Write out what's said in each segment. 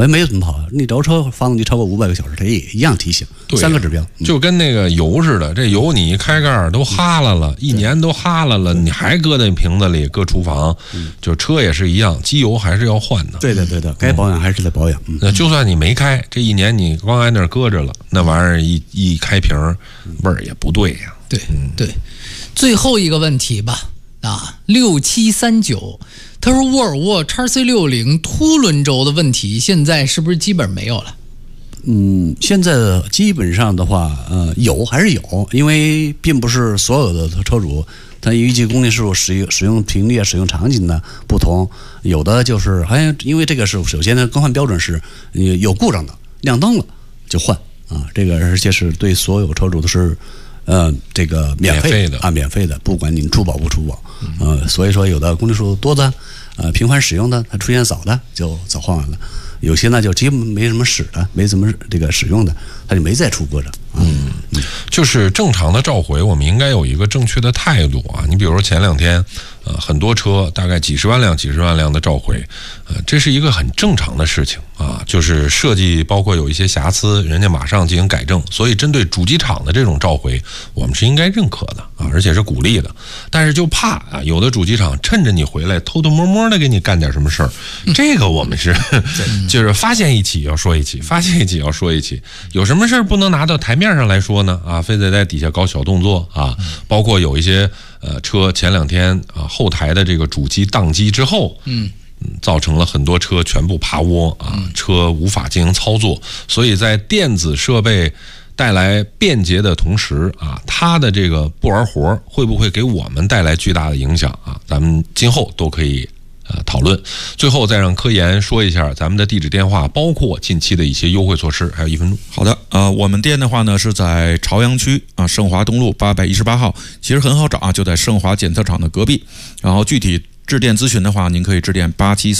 没有怎么跑，你这车发动机超过500个小时，它也一样提醒，3个指标， 就跟那个油似的，这油你一开盖都哈喇了，1年都哈喇了，你还搁在瓶子里，搁厨房，就车也是一样，机油还是要换的。 对的，该保养还是得保养。 那就算你没开，这1年你光在那儿搁着了，那玩意儿一开瓶，味儿也不对呀。 对，最后一个问题吧。6739，他说沃尔沃 XC60 凸轮轴的问题现在是不是基本没有了？ 现在基本上的话，有还是有，因为并不是所有的车主，它预计公里数、使用频率、使用场景的不同，有的就是因为这个是首先呢，更换标准是有故障的，亮灯了就换啊，这个而且是对所有车主都是。这个免费的，不管您出保不出保，所以说有的公里数多的，频繁使用的，它出现少的就早换完了，有些呢就基本没什么使的，没怎么这个使用的，它就没再出过的。 就是正常的召回，我们应该有一个正确的态度啊。你比如说前2天，很多车大概几十万辆的召回，这是一个很正常的事情啊。就是设计包括有一些瑕疵，人家马上进行改正，所以针对主机厂的这种召回，我们是应该认可的啊，而且是鼓励的。但是就怕啊，有的主机厂趁着你回来，偷偷摸摸的给你干点什么事儿，这个我们是就是发现一起要说一起，发现一起要说一起，有什么事儿不能拿到台面上来说呢？啊，非得在底下搞小动作啊，包括有一些车前2天啊后台的这个主机宕机之后，造成了很多车全部趴窝啊，车无法进行操作，所以在电子设备带来便捷的同时啊，它的这个不玩活会不会给我们带来巨大的影响啊？咱们今后都可以讨论。最后再让科研说一下咱们的地址电话，包括近期的一些优惠措施，还有1分钟。 好的，我们店的话呢是在朝阳区啊盛华东路818号，其实很好找啊，就在盛华检测厂的隔壁。然后具体致电咨询的话，您可以致电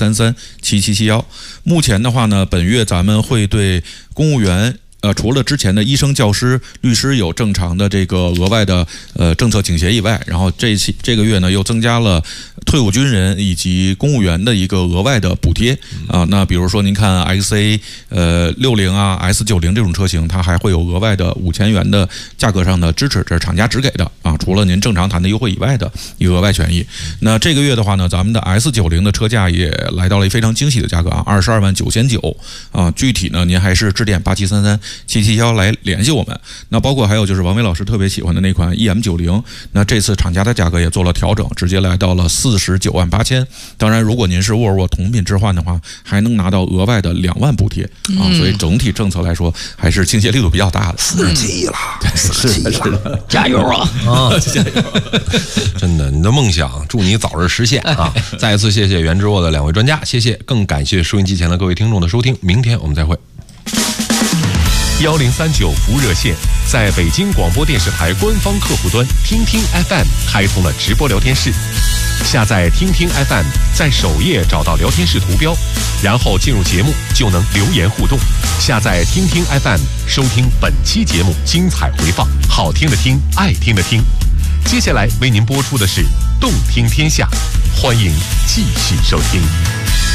87337771。目前的话呢，本月咱们会对公务员。除了之前的医生、教师、律师有正常的这个额外的政策倾斜以外，然后这个月呢又增加了退伍军人以及公务员的一个额外的补贴啊。那比如说您看 XC60 啊 S90 这种车型，它还会有额外的5000元的价格上的支持，这是厂家只给的啊。除了您正常谈的优惠以外的一个额外权益。那这个月的话呢，咱们的 S90 的车价也来到了非常惊喜的价格啊，22.99000啊。具体呢，您还是致电87337771来联系我们。那包括还有就是王伟老师特别喜欢的那款 EM90， 那这次厂家的价格也做了调整，直接来到了498000。当然，如果您是沃尔沃同品置换的话，还能拿到额外的2万补贴啊。所以整体政策来说，还是倾斜力度比较大的。 47了，47了， 加油啊！ 加油！ 真的，你的梦想，祝你早日实现啊！再一次谢谢原知沃的2位专家，谢谢，更感谢收音机前的各位听众的收听，明天我们再会。 1039服务热线在北京广播电视台官方客户端听听 FM 开通了直播聊天室，下载听听 FM， 在首页找到聊天室图标，然后进入节目就能留言互动。下载听听 FM， 收听本期节目精彩回放，好听的听，爱听的听。接下来为您播出的是动听天下，欢迎继续收听。